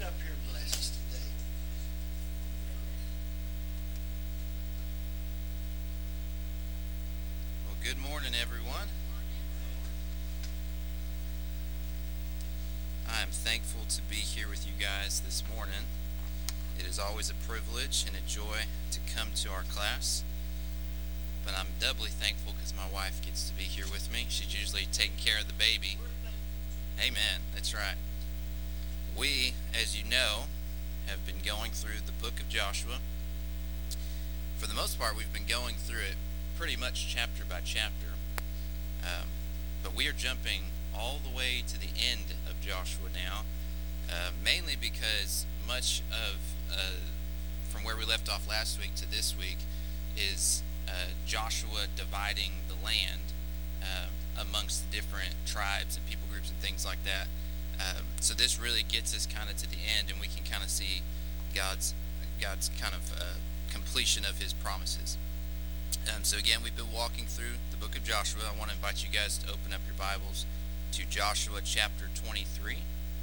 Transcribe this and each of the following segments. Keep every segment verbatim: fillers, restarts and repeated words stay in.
up here and bless us today. Well, good morning, everyone. I am thankful to be here with you guys this morning. It is always a privilege and a joy to come to our class, but I'm doubly thankful because my wife gets to be here with me. She's usually taking care of the baby. Amen. That's right. We, as you know, have been going through the book of Joshua. For the most part, we've been going through it pretty much chapter by chapter. Um, but we are jumping all the way to the end of Joshua now, uh, mainly because much of, uh, from where we left off last week to this week, is uh, Joshua dividing the land uh, amongst the different tribes and people groups and things like that. Um, so this really gets us kind of to the end, and we can kind of see God's God's kind of uh, completion of His promises. Um, so again, we've been walking through the book of Joshua. I want to invite you guys to open up your Bibles to Joshua chapter twenty-three.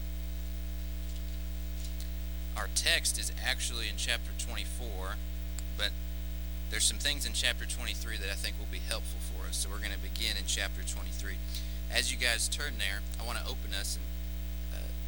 Our text is actually in chapter twenty-four, but there's some things in chapter twenty-three that I think will be helpful for us. So we're going to begin in chapter twenty-three. As you guys turn there, I want to open us. And uh,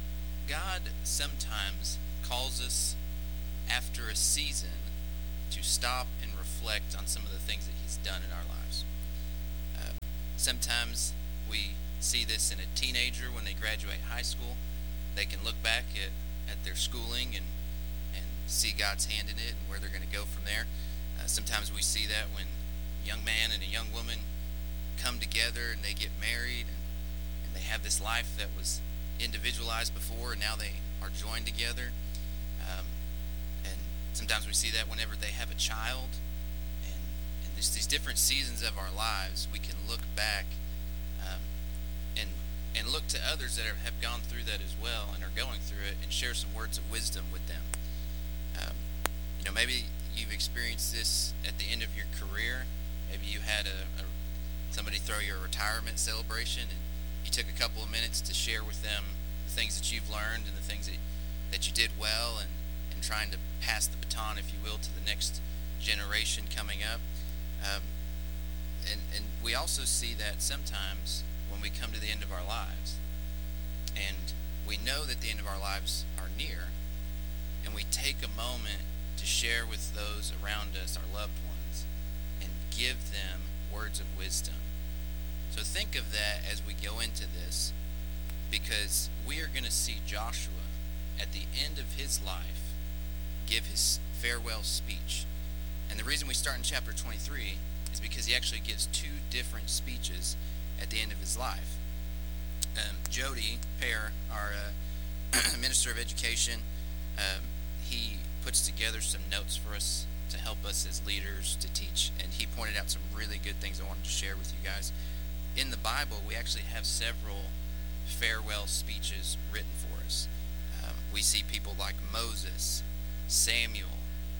God sometimes calls us after a season to stop and reflect on some of the things that He's done in our lives. Uh, sometimes we see this in a teenager when they graduate high school. They can look back at, at their schooling and, and see God's hand in it and where they're going to go from there. Uh, sometimes we see that when a young man and a young woman come together and they get married and, and they have this life that was individualized before and now they are joined together. Um, and sometimes we see that whenever they have a child, and, and there's these different seasons of our lives, we can look back um, and and look to others that are, have gone through that as well and are going through it and share some words of wisdom with them. Um, you know, maybe you've experienced this at the end of your career. Maybe you had a, a somebody throw you a retirement celebration and you took a couple of minutes to share with them the things that you've learned and the things that, that you did well, and, and trying to pass the baton, if you will, to the next generation coming up. Um, and, and we also see that sometimes when we come to the end of our lives and we know that the end of our lives are near, and we take a moment to share with those around us, our loved ones, and give them words of wisdom. So think of that as we go into this, because we are going to see Joshua at the end of his life give his farewell speech. And the reason we start in chapter twenty-three is because he actually gives two different speeches at the end of his life. Um, Jody Pear, our uh, Minister of Education, um, he puts together some notes for us to help us as leaders to teach, and he pointed out some really good things I wanted to share with you guys. In the Bible, we actually have several farewell speeches written for us. Um, we see people like Moses, Samuel,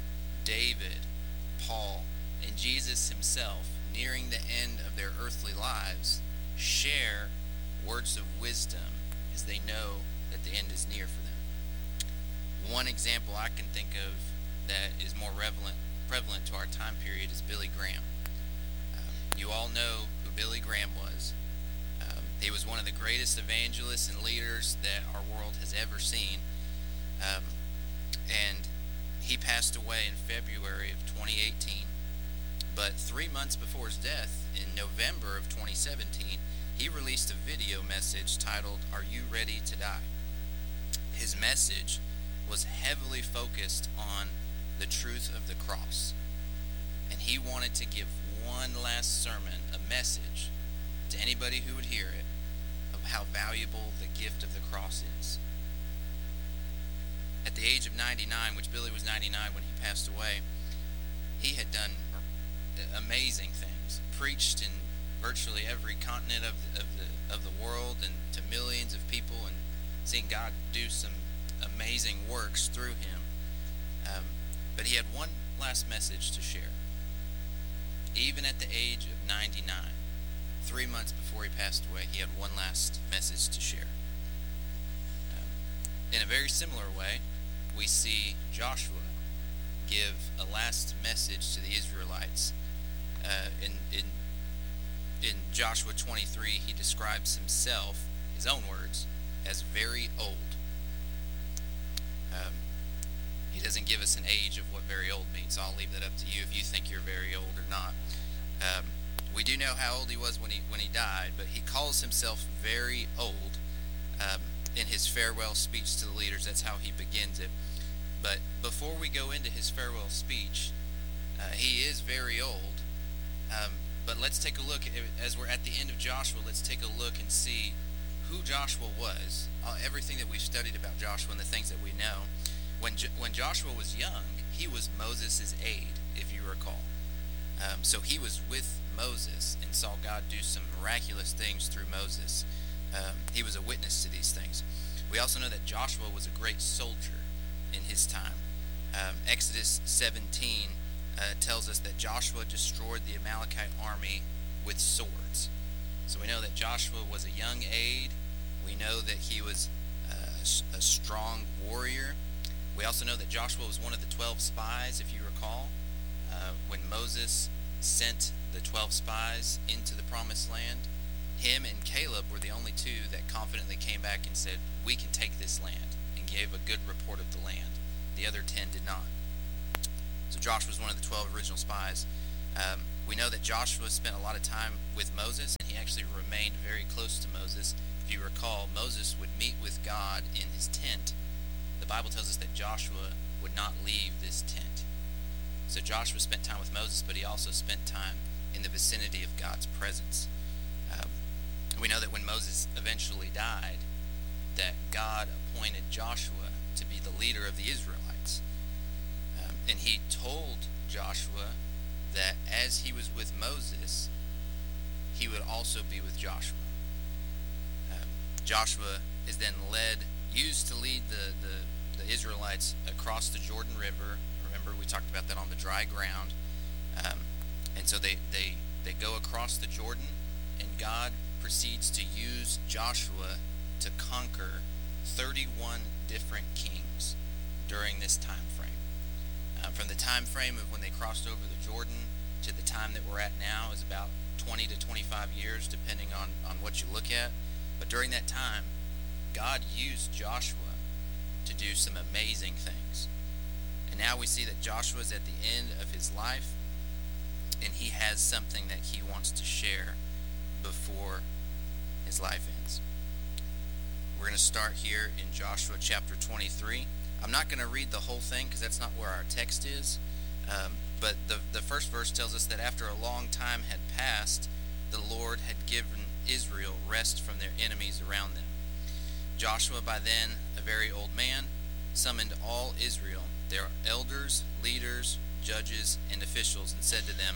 David, Paul, and Jesus himself, nearing the end of their earthly lives, share words of wisdom as they know that the end is near for them. One example I can think of that is more prevalent, prevalent to our time period is Billy Graham. Um, you all know who Billy Graham was. Um, he was one of the greatest evangelists and leaders that our world has ever seen. Um, and he passed away in February of twenty eighteen. But three months before his death, in November of twenty seventeen, he released a video message titled, "Are You Ready to Die?" His message was heavily focused on the truth of the cross. And he wanted to give one last sermon, a message, to anybody who would hear it, of how valuable the gift of the cross is. At the age of ninety-nine, which Billy was ninety-nine when he passed away, he had done amazing things, preached in virtually every continent of, of the of the world and to millions of people, and seen God do some amazing works through him. Um, but he had one last message to share. Even at the age of ninety-nine, three months before he passed away, he had one last message to share. Um, In a very similar way, we see Joshua give a last message to the Israelites. Uh, in, in, in Joshua twenty-three, he describes himself, his own words, as very old. Um, he doesn't give us an age of what very old means, so I'll leave that up to you if you think you're very old or not. Um, we do know how old he was when he when he died, but he calls himself very old um, in his farewell speech to the leaders. That's how he begins it. But before we go into his farewell speech, uh, he is very old. Um, but let's take a look, as we're at the end of Joshua, let's take a look and see who Joshua was, uh, everything that we've studied about Joshua and the things that we know. When Jo- when Joshua was young, he was Moses' aide, if you recall. Um, so he was with Moses and saw God do some miraculous things through Moses. Um, he was a witness to these things. We also know that Joshua was a great soldier in his time. Um, Exodus seventeen uh, tells us that Joshua destroyed the Amalekite army with swords. So we know that Joshua was a young aide. We know that he was uh, a strong warrior. We also know that Joshua was one of the twelve spies, if you recall. Uh, when Moses sent the twelve spies into the promised land, him and Caleb were the only two that confidently came back and said, we can take this land, and gave a good report of the land. The other ten did not. So Joshua was one of the twelve original spies. Um, we know that Joshua spent a lot of time with Moses, and he actually remained very close to Moses. If you recall, Moses would meet with God in his tent. The Bible tells us that Joshua would not leave this tent. So Joshua spent time with Moses, but he also spent time in the vicinity of God's presence. Um, we know that when Moses eventually died, that God appointed Joshua to be the leader of the Israelites. Um, and he told Joshua that as he was with Moses, he would also be with Joshua. Um, Joshua is then led, used to lead the, the, the Israelites across the Jordan River. Remember, we talked about that on the dry ground. Um, and so they, they, they go across the Jordan, and God proceeds to use Joshua to conquer thirty-one different kings during this time frame. Uh, from the time frame of when they crossed over the Jordan to the time that we're at now is about twenty to twenty-five years, depending on, on what you look at. But during that time, God used Joshua to do some amazing things. And now we see that Joshua is at the end of his life, and he has something that he wants to share before his life ends. We're going to start here in Joshua chapter twenty-three. I'm not going to read the whole thing because that's not where our text is. Um, but the, the first verse tells us that after a long time had passed, the Lord had given Israel rest from their enemies around them. Joshua, by then a very old man, summoned all Israel, their elders, leaders, judges, and officials, and said to them,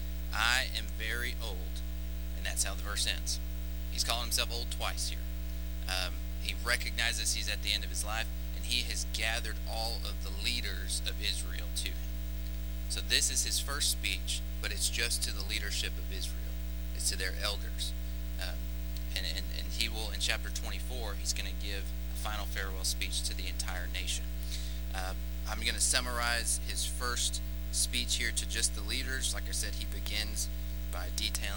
I am very old. And that's how the verse ends. He's calling himself old twice here. Um, he recognizes he's at the end of his life, and he has gathered all of the leaders of Israel to him. So this is his first speech, but it's just to the leadership of Israel. It's to their elders. Um, and, and, and he will, in chapter twenty-four, he's going to give a final farewell speech to the entire nation. Uh, I'm going to summarize his first speech here to just the leaders. Like I said, he begins by detailing